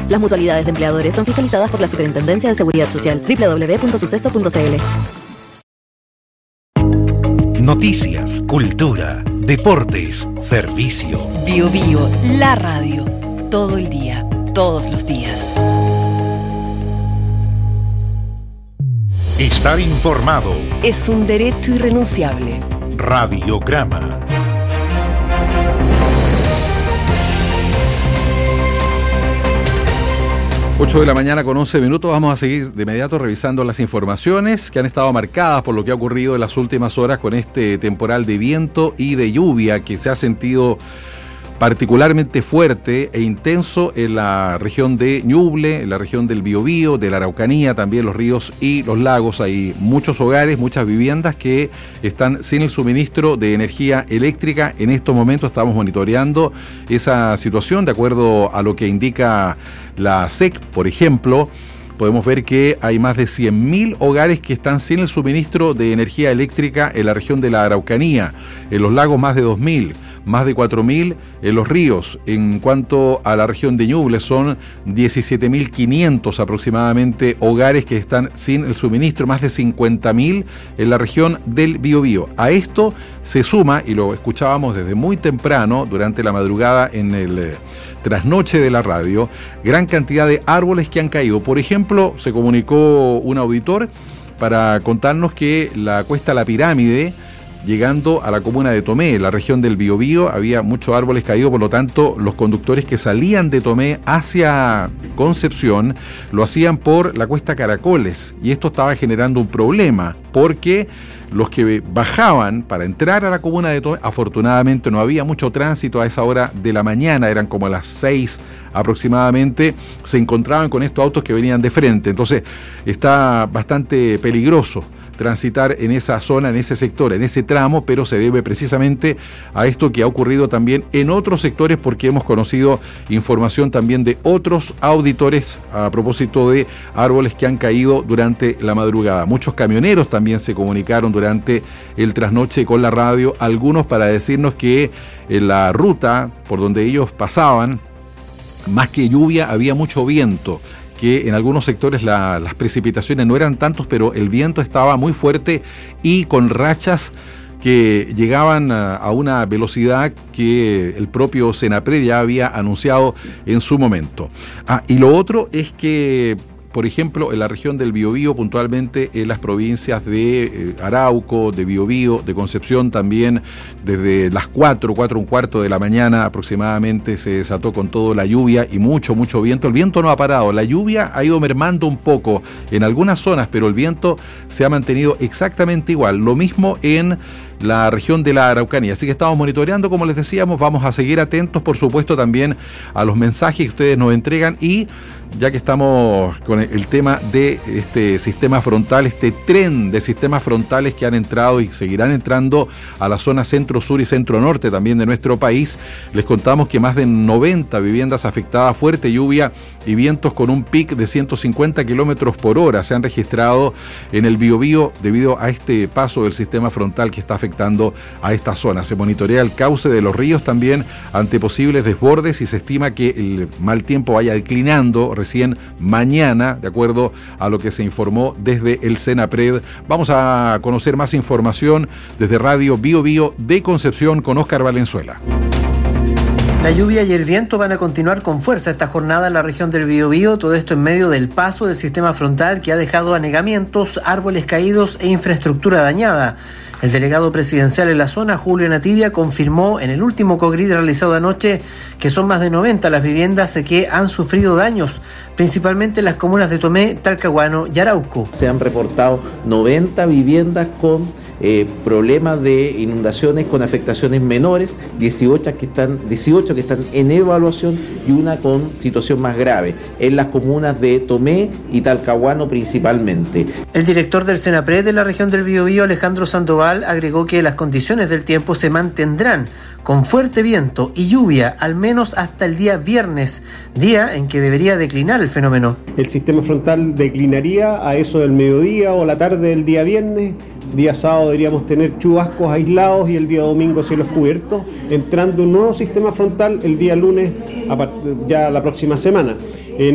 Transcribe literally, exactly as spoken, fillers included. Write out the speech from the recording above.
Las mutualidades de empleadores son fiscalizadas por la Superintendencia de Seguridad Social. doble u doble u doble u punto suceso punto c l. Noticias, cultura, deportes, servicio. Bio Bio, la radio. Todo el día, todos los días. Estar informado es un derecho irrenunciable. Radiograma. ocho de la mañana con once minutos. Vamos a seguir de inmediato revisando las informaciones que han estado marcadas por lo que ha ocurrido en las últimas horas con este temporal de viento y de lluvia que se ha sentido particularmente fuerte e intenso en la región de Ñuble, en la región del Biobío, de la Araucanía, también los ríos y los lagos. Hay muchos hogares, muchas viviendas que están sin el suministro de energía eléctrica. En estos momentos estamos monitoreando esa situación de acuerdo a lo que indica la S E C, por ejemplo. Podemos ver que hay más de cien mil hogares que están sin el suministro de energía eléctrica en la región de la Araucanía, en los lagos más de dos mil, más de cuatro mil en los ríos. En cuanto a la región de Ñuble, son diecisiete mil quinientos aproximadamente hogares que están sin el suministro, más de cincuenta mil en la región del Biobío. A esto se suma, y lo escuchábamos desde muy temprano, durante la madrugada en el eh, trasnoche de la radio, gran cantidad de árboles que han caído. Por ejemplo, se comunicó un auditor para contarnos que la cuesta La Pirámide, llegando a la comuna de Tomé, la región del Biobío, había muchos árboles caídos, por lo tanto, los conductores que salían de Tomé hacia Concepción lo hacían por la cuesta Caracoles, y esto estaba generando un problema, porque los que bajaban para entrar a la comuna de Tomé, afortunadamente no había mucho tránsito a esa hora de la mañana, eran como las seis aproximadamente, se encontraban con estos autos que venían de frente, entonces está bastante peligroso transitar en esa zona, en ese sector, en ese tramo, pero se debe precisamente a esto que ha ocurrido también en otros sectores, porque hemos conocido información también de otros auditores a propósito de árboles que han caído durante la madrugada. Muchos camioneros también se comunicaron durante el trasnoche con la radio, algunos para decirnos que en la ruta por donde ellos pasaban, más que lluvia, había mucho viento, que en algunos sectores la, las precipitaciones no eran tantos, pero el viento estaba muy fuerte y con rachas que llegaban a, a una velocidad que el propio Senapred ya había anunciado en su momento. Ah, y lo otro es que, por ejemplo, en la región del Biobío, puntualmente en las provincias de eh, Arauco, de Biobío, de Concepción también, desde las cuatro, cuatro, un cuarto de la mañana aproximadamente se desató con todo la lluvia y mucho, mucho viento. El viento no ha parado, la lluvia ha ido mermando un poco en algunas zonas, pero el viento se ha mantenido exactamente igual. Lo mismo en la región de la Araucanía. Así que estamos monitoreando, como les decíamos, vamos a seguir atentos, por supuesto, también a los mensajes que ustedes nos entregan, y ya que estamos con el tema de este sistema frontal, este tren de sistemas frontales que han entrado y seguirán entrando a la zona centro, sur y centro norte también de nuestro país, les contamos que más de noventa viviendas afectadas, fuerte lluvia y vientos con un pic de ciento cincuenta kilómetros por hora se han registrado en el Biobío debido a este paso del sistema frontal que está afectando a esta zona. Se monitorea el cauce de los ríos también ante posibles desbordes y se estima que el mal tiempo vaya declinando recién mañana, de acuerdo a lo que se informó desde el Senapred. Vamos a conocer más información desde Radio Biobío de Concepción con Óscar Valenzuela. La lluvia y el viento van a continuar con fuerza esta jornada en la región del Biobío, todo esto en medio del paso del sistema frontal que ha dejado anegamientos, árboles caídos e infraestructura dañada. El delegado presidencial en la zona, Julio Nativia, confirmó en el último COGRID realizado anoche que son más de noventa las viviendas que han sufrido daños, principalmente en las comunas de Tomé, Talcahuano y Arauco. Se han reportado noventa viviendas con Eh, problemas de inundaciones con afectaciones menores, dieciocho que están, dieciocho que están en evaluación y una con situación más grave, en las comunas de Tomé y Talcahuano principalmente. El director del Senapred de la región del Biobío, Alejandro Sandoval, agregó que las condiciones del tiempo se mantendrán con fuerte viento y lluvia, al menos hasta el día viernes, día en que debería declinar el fenómeno. El sistema frontal declinaría a eso del mediodía o la tarde del día viernes. Día sábado deberíamos tener chubascos aislados y el día domingo cielos cubiertos, entrando un nuevo sistema frontal el día lunes, ya la próxima semana.